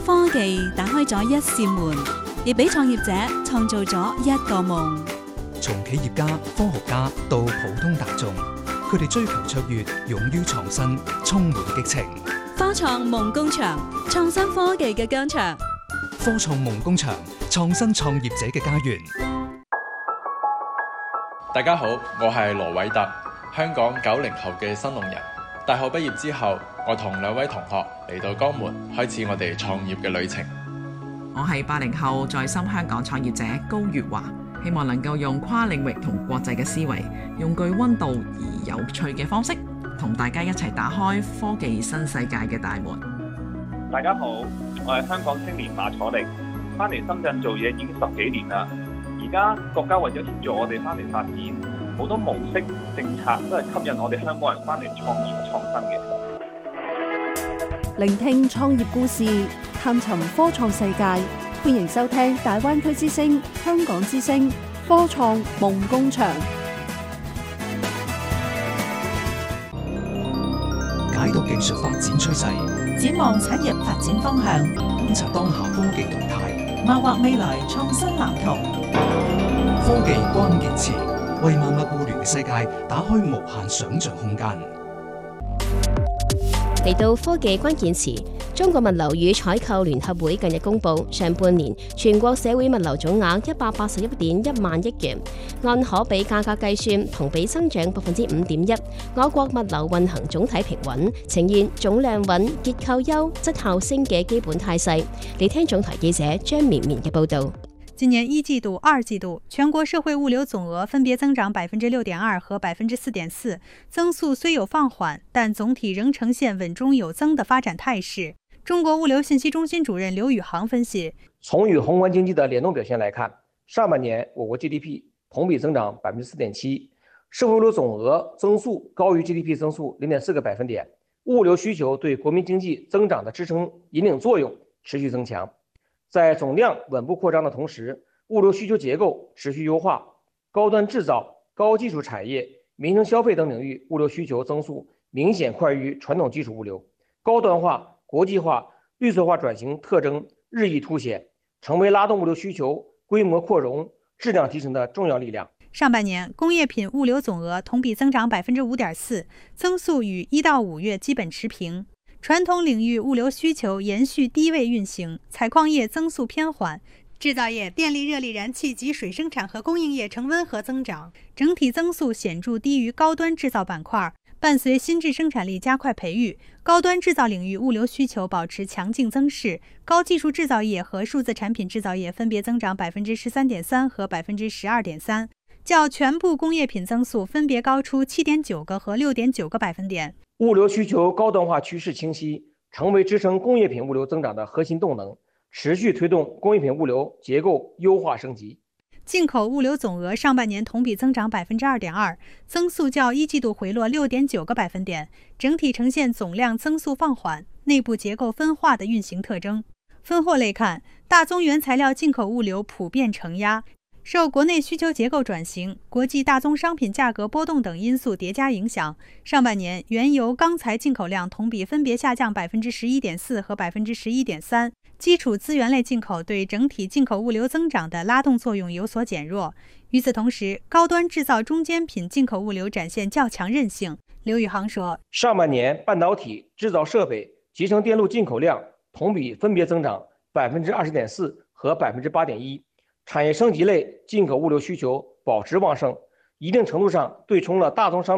科技打開咗一扇門，亦俾創業者創造咗一個夢。 從企業家、科學家到普通大眾，佢哋追求卓越，勇於創新，充滿激情。 科創夢工場，創新科技嘅疆場。 科創夢工場，創新創業者嘅家園。 大家好，我係羅偉特，香港90後嘅新農人。大學畢業之後，我同2位同學嚟到江門，開始我哋創業嘅旅程。 我係80後在深香港創業者高月華，希望能夠用跨領域同國際嘅思維，用具溫度而有趣嘅方式，同大家一齊打開科技新世界嘅大門。 大家好，我係香港青年馬楚力，翻嚟深圳做嘢已經10幾年啦。而家國家為咗協助我哋翻嚟發展，好多模式政策都係吸引我哋香港人翻嚟創業創新嘅。 聆聽創業故事，探尋科創世界，歡迎收聽大灣區之聲、香港之聲科創夢工場。 解讀技術發展趨勢， 展望產業發展方向， 觀察當下科技動態， 謀劃未來創新藍圖。 科技關鍵詞，為萬物互聯嘅世界打開無限想像空間。 嚟到科技關鍵詞，中國物流與採購聯合會近日公布，上半年全國社會物流總額181.1萬億元，按可比價格計算，同比增長5.1%。我國物流運行總體平穩，呈現總量穩、結構優、質效升嘅基本態勢。嚟聽總台記者張綿綿嘅報導。 今年1季度、2季度，全國社會物流總額分別增長6.2%和4.4%，增速雖有放緩，但總體仍呈現穩中有增的發展態勢。中國物流信息中心主任劉宇航分析： 從與宏觀經濟的聯動表現來看，上半年我國 GDP 同比增長4.7%，社會物流總額增速高於 GDP 增速0.4個百分點，物流需求對國民經濟增長的支撐引領作用持續增強。在總量穩步擴張的同時，物流需求結構持續優化，高端製造、高技術產業、民生消費等領域物流需求增速明顯快於傳統基礎物流，高端化、國際化、綠色化轉型特徵日益凸顯，成為拉動物流需求規模擴容、質量提升的重要力量。 上半年工業品物流總額同比增長5.4%，增速與1到5月基本持平。傳統領域物流需求延續低位運行，採礦業增速偏緩，製造業、電力、熱力燃氣及水生產和供應業呈溫和增長，整體增速顯著低於高端製造板塊。伴隨新質生產力加快培育，高端製造領域物流需求保持強勁增勢，高技術製造業和數字產品製造業分別增長13.3%和12.3%，較全部工業品增速分別高出7.9個和6.9個百分點。 物流需求高端化趨勢清晰，成為支撐工業品物流增長的核心動能，持續推動工業品物流結構優化升級。 進口物流總額上半年同比增長2.2%，增速較1季度回落6.9個百分點，整體呈現總量增速放緩、內部結構分化的運行特徵。分貨類看，大宗原材料進口物流普遍承壓。受國內需求結構轉型、國際大宗商品價格波動等因素疊加影響，上半年原油、鋼材進口量同比分別下降11.4%和11.3%，基礎資源類進口對整體進口物流增長的拉動作用有所減弱。與此同時，高端製造中間品進口物流展現較強韌性。劉宇航說： 上半年半導體、製造設備、集成電路進口量同比分別增長20.4%和8.1%。產業升級類進口物流需求保持旺盛，一定程度上對沖了大宗商品